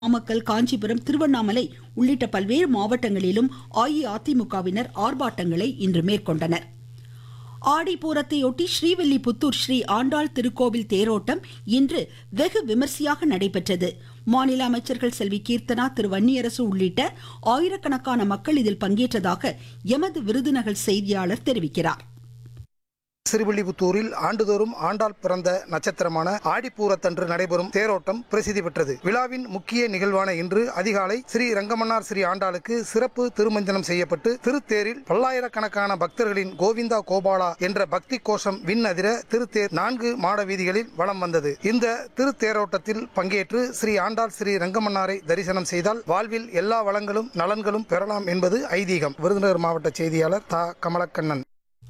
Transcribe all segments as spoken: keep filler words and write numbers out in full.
நாமக்கல், காஞ்சிபுரம், திருவண்ணாமலை உள்ளிட்ட பல்வேறு மாவட்டங்களிலும் அஇஅதிமுகவினர் ஆர்ப்பாட்டங்களை இன்று மேற்கொண்டனர். ஆடிப்பூரத்தையொட்டி ஸ்ரீவில்லிபுத்தூர் ஸ்ரீ ஆண்டாள் திருக்கோவில் தேரோட்டம் இன்று வெகு விமர்சையாக நடைபெற்றது. மாநில அமைச்சர்கள் செல்வி கீர்த்தனா, திரு வன்னியரசு உள்ளிட்ட ஆயிரக்கணக்கான மக்கள் இதில் பங்கேற்றதாக எமது விருதுநகர் செய்தியாளர் தெரிவிக்கிறார். ஸ்ரீவில்லிபுத்தூரில் ஆண்டுதோறும் ஆண்டாள் பிறந்த நட்சத்திரமான ஆடிப்பூரத்தன்று நடைபெறும் தேரோட்டம் பிரசித்தி பெற்றது. விழாவின் முக்கிய நிகழ்வான இன்று அதிகாலை ஸ்ரீ ரங்கமன்னார் ஸ்ரீ ஆண்டாளுக்கு சிறப்பு திருமஞ்சனம் செய்யப்பட்டு திருத்தேரில் பல்லாயிரக்கணக்கான பக்தர்களின் கோவிந்தா கோபாலா என்ற பக்தி கோஷம் விண்ணதிர திருத்தேர் நான்கு மாட வீதிகளில் வலம் வந்தது. இந்த திருத்தேரோட்டத்தில் பங்கேற்று ஸ்ரீ ஆண்டாள் ஸ்ரீ ரங்கமன்னாரை தரிசனம் செய்தால் வாழ்வில் எல்லா வளங்களும் நலன்களும் பெறலாம் என்பது ஐதீகம். விருதுநகர் மாவட்ட செய்தியாளர் தா கமலக்கண்ணன்.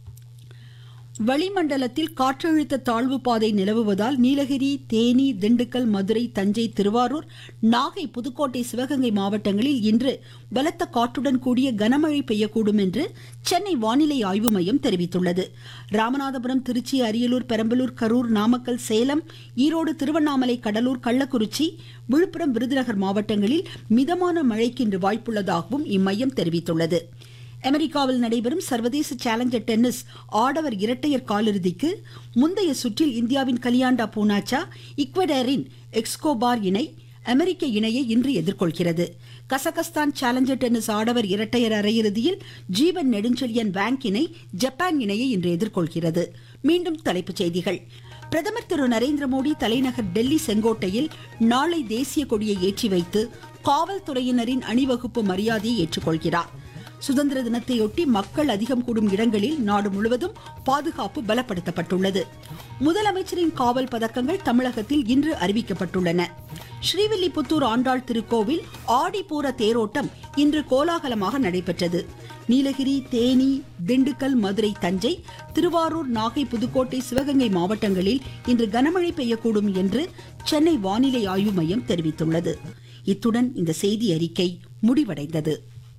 வளிமண்டலத்தில் காற்றழுத்த தாழ்வு பாதை நிலவுவதால் நீலகிரி, தேனி, திண்டுக்கல், மதுரை, தஞ்சை, திருவாரூர், நாகை, புதுக்கோட்டை, சிவகங்கை மாவட்டங்களில் இன்று பலத்த காற்றுடன் கூடிய கனமழை பெய்யக்கூடும் என்று சென்னை வானிலை ஆய்வு மையம் தெரிவித்துள்ளது. ராமநாதபுரம், திருச்சி, அரியலூர், பெரம்பலூர், கரூர், நாமக்கல், சேலம், ஈரோடு, திருவண்ணாமலை, கடலூர், கள்ளக்குறிச்சி, விழுப்புரம், விருதுநகர் மாவட்டங்களில் மிதமான மழைக்கு இன்று வாய்ப்புள்ளதாகவும் இம்மையம் தெரிவித்துள்ளது. அமெரிக்காவில் நடைபெறும் சர்வதேச சேலஞ்சர் டென்னிஸ் ஆடவர் இரட்டையர் காலிறுதிக்கு முந்தைய சுற்றில் இந்தியாவின் கலியாண்டா பூனாச்சா ஈக்வடாரின் எக்ஸ்கோபார் இணை அமெரிக்க இணையை இன்று எதிர்கொள்கிறது. கசகஸ்தான் சேலஞ்சர் டென்னிஸ் ஆடவர் இரட்டையர் அரையிறுதியில் ஜீவன் நெடுஞ்செழியன் வாங் இணை ஜப்பான் இணையை இன்று எதிர்கொள்கிறது. மீண்டும் தலைப்புச் செய்திகள். பிரதமர் திரு நரேந்திர மோடி தலைநகர் டெல்லி செங்கோட்டையில் நாளை தேசிய கொடியை ஏற்றி வைத்து காவல்துறையினரின் அணிவகுப்பு மரியாதையை ஏற்றுக்கொள்கிறார். சுதந்திர தினத்தையொட்டி மக்கள் அதிகம் கூடும் இடங்களில் நாடு முழுவதும் பாதுகாப்பு பலப்படுத்தப்பட்டுள்ளது. முதலமைச்சரின் காவல் பதக்கங்கள் தமிழகத்தில் இன்று அறிவிக்கப்பட்டுள்ளன. ஸ்ரீவில்லிபுத்தூர் ஆண்டாள் திருக்கோவில் ஆடிப்பூர தேரோட்டம் இன்று கோலாகலமாக நடைபெற்றது. நீலகிரி, தேனி, திண்டுக்கல், மதுரை, தஞ்சை, திருவாரூர், நாகை, புதுக்கோட்டை, சிவகங்கை மாவட்டங்களில் இன்று கனமழை பெய்யக்கூடும் என்று சென்னை வானிலை ஆய்வு மையம் தெரிவித்துள்ளது. இத்துடன் இந்த செய்தி அறிக்கை முடிவடைந்தது.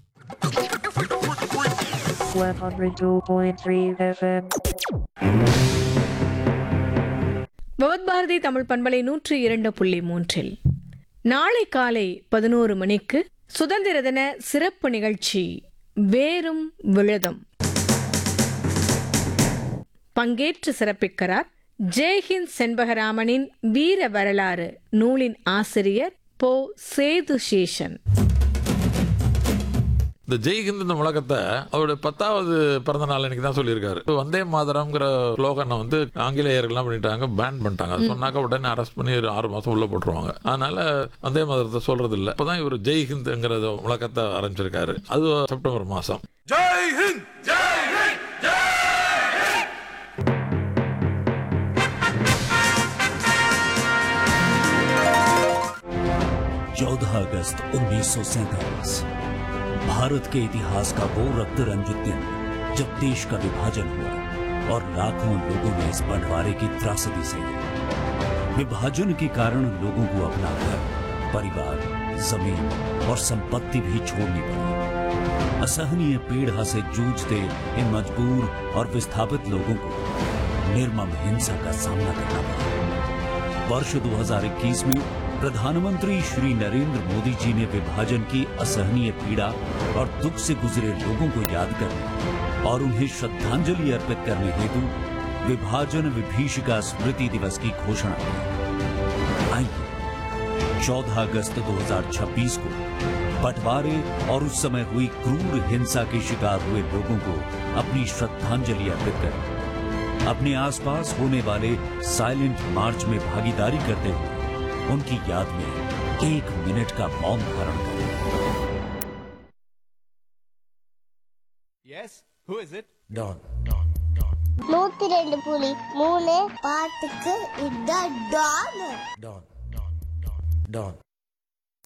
one oh two point three F M. பவத் பாரதி தமிழ் பண்பலை நூற்றி இரண்டு புள்ளி மூன்றில் நாளை காலை பதினோரு மணிக்கு சுதந்திர தின சிறப்பு நிகழ்ச்சி வேரும் விழுதும் பங்கேற்று சிறப்பிக்கிறார் ஜெய்ஹிந்த் செண்பகராமனின் வீர வரலாறு நூலின் ஆசிரியர் போ சேது சேஷன். இந்த ஜெய்ஹிந்த் இந்த முழக்கத்தை அவருடைய பத்தாவது பிறந்த நாள் இன்னைக்கு தான் சொல்லியிருக்காரு. வந்தே மாதரம்ங்கிற ஸ்லோகனை வந்து ஆங்கிலேயர்கள்லாம் பண்ணிட்டாங்க, பேன் பண்ணிட்டாங்க. அது சொன்னாக்க உடனே அரெஸ்ட் பண்ணி ஆறு மாசம் உள்ள போட்டுருவாங்க. அதனால வந்தே மாதரத்தை சொல்றது இல்லை. இப்பதான் இவர் ஜெய்ஹிந்த்ங்கிற முழக்கத்தை ஆரம்பிச்சிருக்காரு. அது செப்டம்பர் மாசம். ஜெய்ஹிந்த் ஜெய்ஹிந்த் चौदह अगस्त उन्नीस सौ सैतालीस भारत के इतिहास का वो रक्त रंजित दिन जब देश का विभाजन हुआ और लाखों लोगों ने इस बंटवारे की त्रासदी सही। विभाजन के कारण लोगों को अपना घर, परिवार, जमीन और संपत्ति भी छोड़नी पड़ी। असहनीय पीड़ा से जूझते इन मजबूर और विस्थापित लोगों को निर्मम हिंसा का सामना करना पड़ा। वर्ष दो हज़ार इक्कीस में प्रधानमंत्री श्री नरेंद्र मोदी जी ने विभाजन की असहनीय पीड़ा और दुख से गुजरे लोगों को याद करने और उन्हें श्रद्धांजलि अर्पित करने हेतु विभाजन विभीषिका स्मृति दिवस की घोषणा की। आइए चौदह अगस्त दो हज़ार छब्बीस को बंटवारे और उस समय हुई क्रूर हिंसा के शिकार हुए लोगों को अपनी श्रद्धांजलि अर्पित करें। अपने आसपास होने वाले साइलेंट मार्च में भागीदारी करते हुए उनकी याद में एक मिनट का मौन धारण करें। Yes, who is it? Don. நூத்தி ரெண்டு புள்ளி மூணு பாட்டுக்கு இதான் டான். Don. Don.